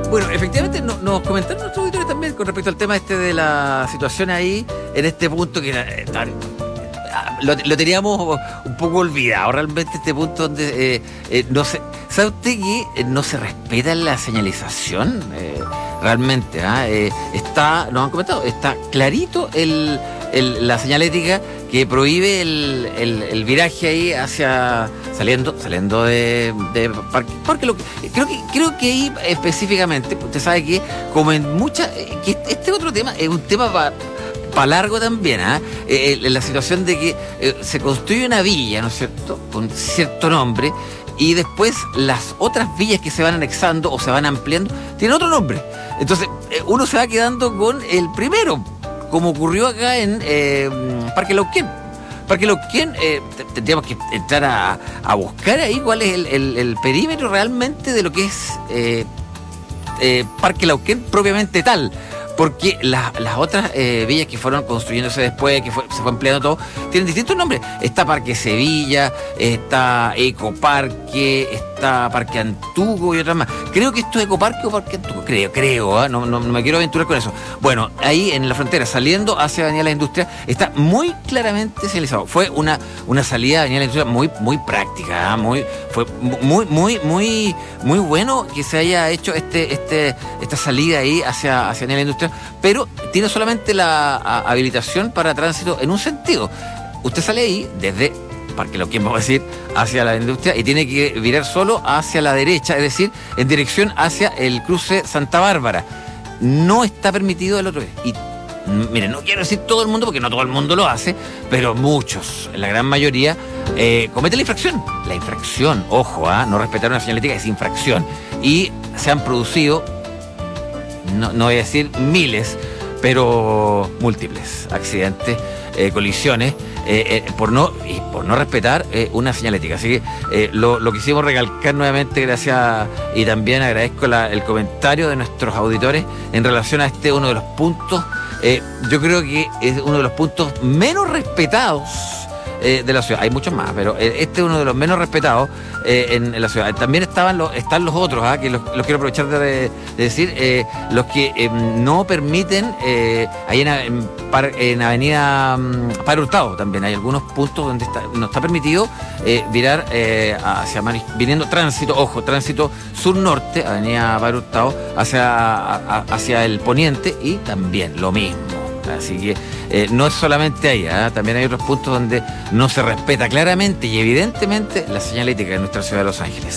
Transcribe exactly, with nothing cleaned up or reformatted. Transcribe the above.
Bueno, efectivamente no- nos comentaron nuestros auditores también con respecto al tema este de la situación ahí, en este punto que era, eh, tan- ah, lo, lo teníamos un poco olvidado, realmente este punto donde eh, eh, no se, ¿sabe usted que eh, no se respeta la señalización? Eh, realmente, ¿ah? Eh, está, nos han comentado, está clarito el, el- la señalética que prohíbe el, el- el viraje ahí hacia saliendo saliendo de, de parque, Parque Lo- creo que creo que ahí específicamente usted sabe que como en muchas eh, que este otro tema es un tema para largo también, ¿ah? Eh, eh, la situación de que eh, se construye una villa, ¿no es cierto?, con cierto nombre, y después las otras villas que se van anexando o se van ampliando tienen otro nombre. Entonces eh, uno se va quedando con el primero, como ocurrió acá en eh, Parque Lauquén. Parque Lauquén, eh, t- tendríamos que entrar a, a buscar ahí cuál es el, el- el perímetro realmente de lo que es eh, eh, Parque Lauquén propiamente tal. Porque las, las otras eh, villas que fueron construyéndose después, que fue- se fue empleando todo, tienen distintos nombres. Está Parque Sevilla, está Ecoparque, está Parque Antuco y otras más. Creo que esto es Ecoparque o Parque Antuco. Creo, creo, ¿eh? no, no, no me quiero aventurar con eso. Bueno, ahí en la frontera, saliendo hacia Avenida La Industria, está muy claramente señalizado. Fue una, una salida de Avenida La Industria muy, muy práctica, ¿eh? muy, fue muy, muy, muy, muy bueno que se haya hecho este, este, esta salida ahí hacia, hacia Avenida La Industria, pero tiene solamente la a, habilitación para tránsito en un sentido. Usted sale ahí desde Parque Lauquén, vamos a decir, hacia la industria y tiene que virar solo hacia la derecha, es decir, en dirección hacia el cruce Santa Bárbara. No está permitido el otro día. Y mm, miren, no quiero decir todo el mundo porque no todo el mundo lo hace, pero muchos, la gran mayoría, eh, cometen la infracción. La infracción, ojo, ¿ah? No respetar una señalética es infracción. Y se han producido, no, no voy a decir miles, pero múltiples accidentes, eh, colisiones, eh, eh, por no y por no respetar eh, una señalética. Así que eh, lo, lo quisimos recalcar nuevamente, gracias, y también agradezco la- el comentario de nuestros auditores en relación a este uno de los puntos. Eh, yo creo que es uno de los puntos menos respetados eh, de la ciudad. Hay muchos más, pero eh, este es uno de los menos respetados eh, en, en la ciudad. También estaban los, están los otros, ¿ah? que los, los quiero aprovechar de, de decir, eh, los que eh, no permiten, eh, ahí en, en, par- en Avenida mm, Padre Hurtado también hay algunos puntos donde está, no está permitido eh, virar eh, hacia Mani- viniendo tránsito, ojo, tránsito sur-norte, Avenida Padre Hurtado, hacia, a- a- hacia el poniente, y también lo mismo. Así que eh, no es solamente ahí, ¿eh? También hay otros puntos donde no se respeta claramente y evidentemente la señalética de nuestra ciudad de Los Ángeles.